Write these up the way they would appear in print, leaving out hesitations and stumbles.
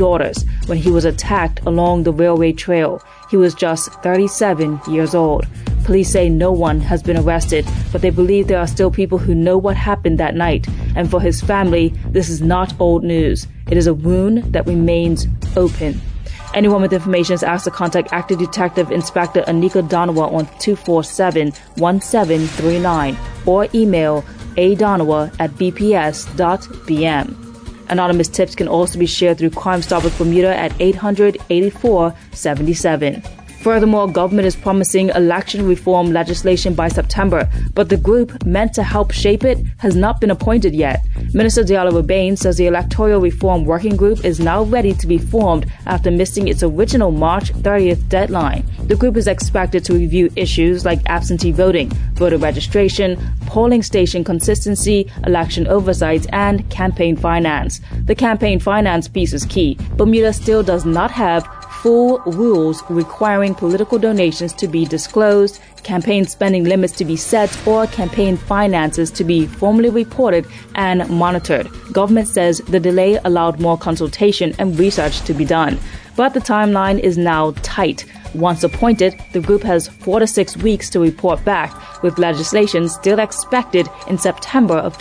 daughters when he was attacked along the railway trail. He was just 37 years old. Police say no one has been arrested, but they believe there are still people who know what happened that night. And for his family, this is not old news. It is a wound that remains open. Anyone with information is asked to contact Active Detective Inspector Anika Donawa on 247-1739 or email adonawa@bps.bm. Anonymous tips can also be shared through Crime Stoppers Bermuda at 800-8477. Furthermore, government is promising election reform legislation by September, but the group meant to help shape it has not been appointed yet. Minister Diallo Urbane says the Electoral Reform Working Group is now ready to be formed after missing its original March 30th deadline. The group is expected to review issues like absentee voting, voter registration, polling station consistency, election oversight, and campaign finance. The campaign finance piece is key. Bermuda still does not have full rules requiring political donations to be disclosed, campaign spending limits to be set, or campaign finances to be formally reported and monitored. Government says the delay allowed more consultation and research to be done. But the timeline is now tight. Once appointed, the group has 4 to 6 weeks to report back, with legislation still expected in September of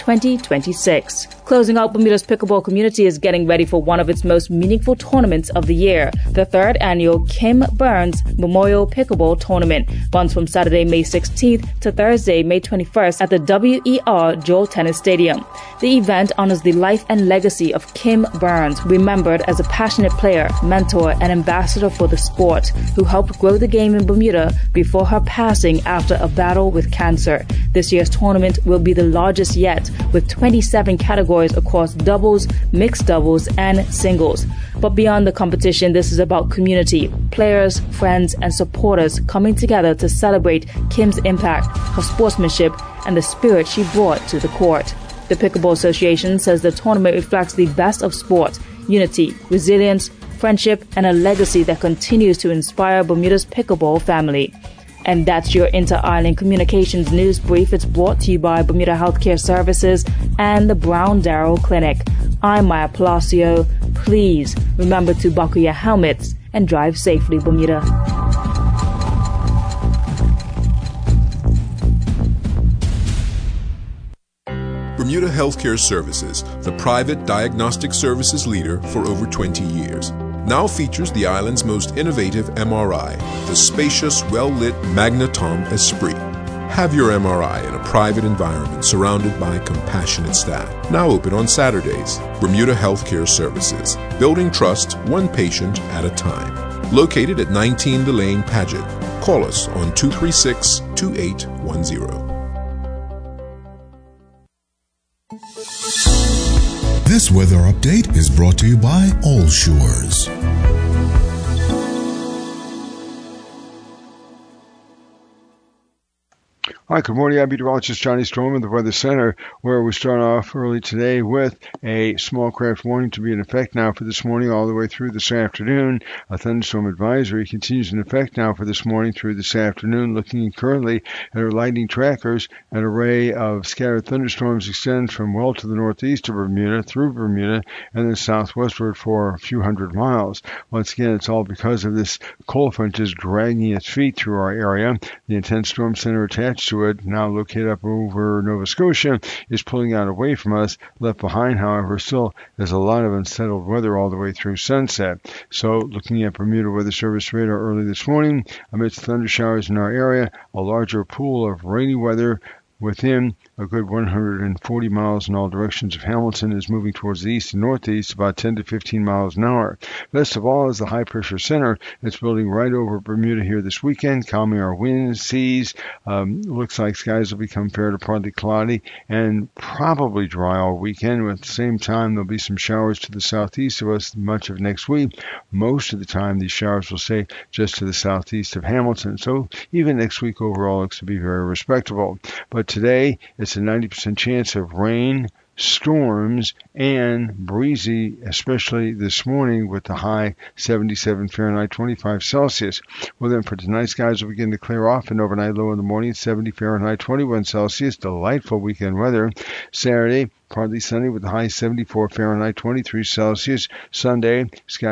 2026. Closing out, Bermuda's pickleball community is getting ready for one of its most meaningful tournaments of the year, the 3rd annual Kim Burns Memorial Pickleball Tournament, runs from Saturday, May 16th to Thursday, May 21st at the WER Joel Tennis Stadium. The event honors the life and legacy of Kim Burns, remembered as a passionate player, mentor, and ambassador for the sport, who helped grow the game in Bermuda before her passing after a battle with cancer. This year's tournament will be the largest yet, with 27 categories across doubles, mixed doubles, and singles. But beyond the competition, this is about community, players, friends, and supporters coming together to celebrate Kim's impact, her sportsmanship, and the spirit she brought to the court. The Pickleball Association says the tournament reflects the best of sport, unity, resilience, friendship, and a legacy that continues to inspire Bermuda's pickleball family. And that's your Inter-Island Communications News Brief. It's brought to you by Bermuda Healthcare Services and the Brown Darrow Clinic. I'm Maya Palacio. Please remember to buckle your helmets and drive safely, Bermuda. Bermuda Healthcare Services, the private diagnostic services leader for over 20 years, now features the island's most innovative MRI, the spacious, well-lit Magnetom Esprit. Have your MRI in a private environment surrounded by compassionate staff. Now open on Saturdays. Bermuda Healthcare Services, building trust one patient at a time. Located at 19 Delane Paget. Call us on 236-2810. This weather update is brought to you by All Shores. Hi, good morning. I'm meteorologist Johnny Storm in the Weather Center, where we start off early today with a small craft warning to be in effect now for this morning all the way through this afternoon. A thunderstorm advisory continues in effect now for this morning through this afternoon. Looking currently at our lightning trackers, an array of scattered thunderstorms extends from well to the northeast of Bermuda, through Bermuda, and then southwestward for a few hundred miles. Once again, it's all because of this cold front just dragging its feet through our area. The intense storm center attached to it, now located up over Nova Scotia, is pulling out away from us. Left behind, however, still there's a lot of unsettled weather all the way through sunset. So looking at Bermuda Weather Service radar early this morning, amidst thunder showers in our area, a larger pool of rainy weather within a good 140 miles in all directions of Hamilton is moving towards the east and northeast, about 10 to 15 miles an hour. Best of all is the high-pressure center that's building right over Bermuda here this weekend, calming our winds, seas. Looks like skies will become fair to partly cloudy and probably dry all weekend. At the same time, there'll be some showers to the southeast of us much of next week. Most of the time, these showers will stay just to the southeast of Hamilton. So even next week overall looks to be very respectable. But today, it's a 90% chance of rain, storms, and breezy, especially this morning with the high 77 Fahrenheit, 25 Celsius. Well, then for tonight, skies will begin to clear off and overnight low in the morning, 70 Fahrenheit, 21 Celsius. Delightful weekend weather. Saturday, partly sunny with the high 74 Fahrenheit, 23 Celsius. Sunday, skies